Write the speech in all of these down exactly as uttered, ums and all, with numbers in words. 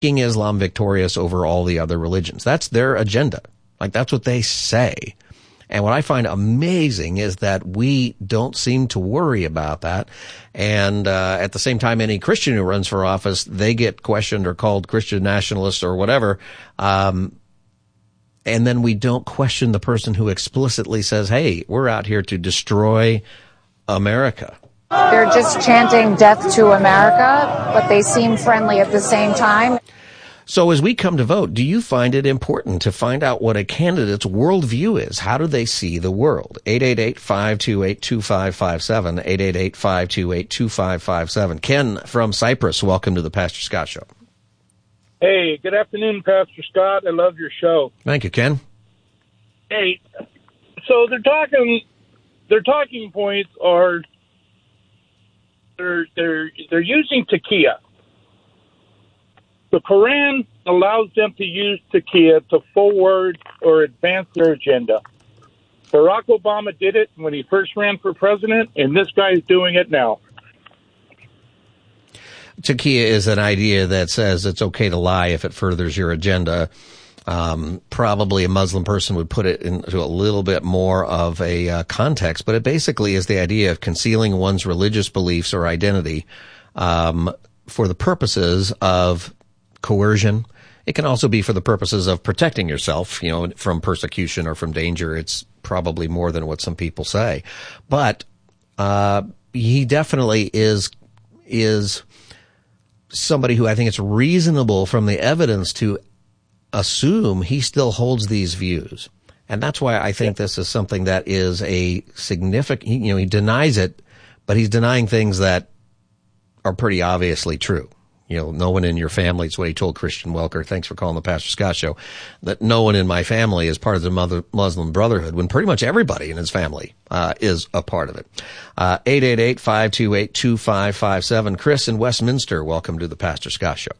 making Islam victorious over all the other religions. That's their agenda. Like, that's what they say. And what I find amazing is that we don't seem to worry about that. And uh, at the same time, any Christian who runs for office, they get questioned or called Christian nationalists or whatever. Um, and then we don't question the person who explicitly says, hey, we're out here to destroy America. They're just chanting death to America, but they seem friendly at the same time. So as we come to vote, do you find it important to find out what a candidate's worldview is? How do they see the world? eight eight eight, five two eight, two five five seven, eight eight eight, five two eight, two five five seven. Ken from Cyprus, welcome to the Pastor Scott Show. Hey, good afternoon, Pastor Scott. I love your show. Thank you, Ken. Hey, so they're talking, their talking points are they're they're they're using taqiyya. The Quran allows them to use taqiyya to forward or advance their agenda. Barack Obama did it when he first ran for president, and this guy is doing it now. Taqiyya is an idea that says it's okay to lie if it furthers your agenda. Um, probably a Muslim person would put it into a little bit more of a uh, context, but it basically is the idea of concealing one's religious beliefs or identity um, for the purposes of coercion. It can also be for the purposes of protecting yourself, you know, from persecution or from danger. It's probably more than what some people say. But uh he definitely is is somebody who I think it's reasonable from the evidence to assume he still holds these views. And that's why I think this is something that is a significant, you know, he denies it, but he's denying things that are pretty obviously true. You know, no one in your family, it's what he told Christian Welker, thanks for calling the Pastor Scott Show, that no one in my family is part of the mother, Muslim Brotherhood, when pretty much everybody in his family uh is a part of it. Uh eight eight eight, five two eight, two five five seven. Chris in Westminster, welcome to the Pastor Scott Show.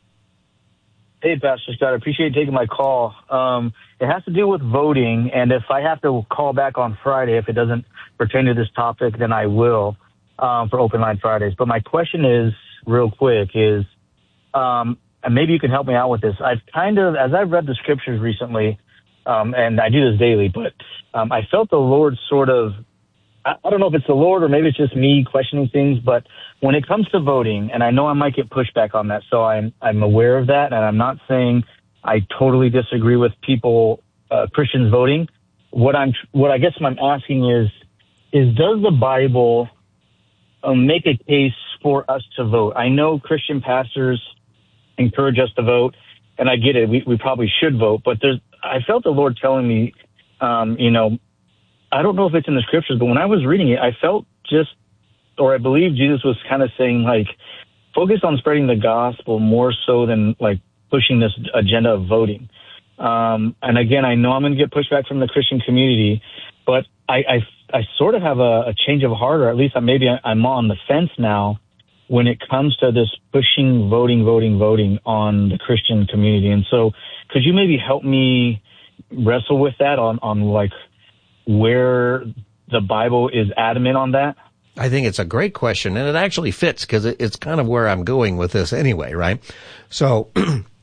Hey, Pastor Scott, I appreciate you taking my call. Um, it has to do with voting, and if I have to call back on Friday, if it doesn't pertain to this topic, then I will um, for Open Line Fridays. But my question is, real quick, is, um, and maybe you can help me out with this. I've kind of, as I've read the scriptures recently, um, and I do this daily, but um, I felt the Lord sort of, I, I don't know if it's the Lord or maybe it's just me questioning things, but when it comes to voting, and I know I might get pushback on that, so I'm I'm aware of that, and I'm not saying I totally disagree with people, uh, Christians voting. What I'm, what I guess I'm asking is, is does the Bible um, make a case for us to vote? I know Christian pastors encourage us to vote, and I get it. We we probably should vote, but there's, I felt the Lord telling me, um, you know, I don't know if it's in the scriptures, but when I was reading it, I felt just, or I believe Jesus was kind of saying, like, focus on spreading the gospel more so than, like, pushing this agenda of voting. Um, and again, I know I'm going to get pushback from the Christian community, but I, I, I sort of have a, a change of heart, or at least maybe I'm on the fence now when it comes to this pushing voting, voting, voting on the Christian community. And so could you maybe help me wrestle with that on, on like where the Bible is adamant on that? I think it's a great question, and it actually fits because it, it's kind of where I'm going with this anyway, right? So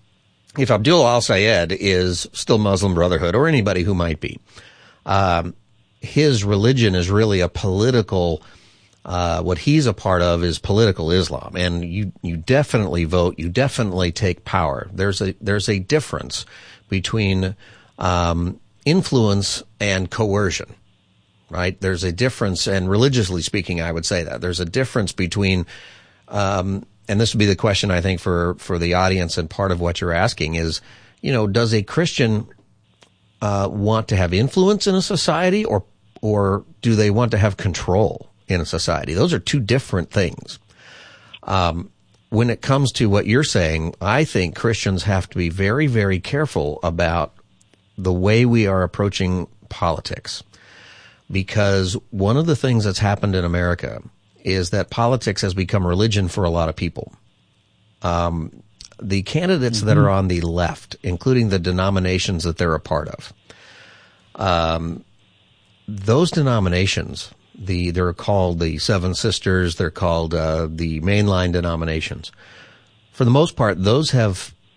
if Abdul al-Sayed is still Muslim Brotherhood, or anybody who might be, um, his religion is really a political, uh, what he's a part of is political Islam. And you, you definitely vote, you definitely take power. There's a, there's a difference between, um, influence and coercion, right? There's a difference, and religiously speaking, I would say that there's a difference between, um, and this would be the question, I think, for, for the audience, and part of what you're asking is, you know, does a Christian uh, want to have influence in a society, or or do they want to have control in a society? Those are two different things. Um, when it comes to what you're saying, I think Christians have to be very, very careful about the way we are approaching politics, because one of the things that's happened in America is that politics has become religion for a lot of people. Um, the candidates mm-hmm. that are on the left, including the denominations that they're a part of, um, those denominations, the they're called the Seven Sisters, they're called uh, the mainline denominations. For the most part, those have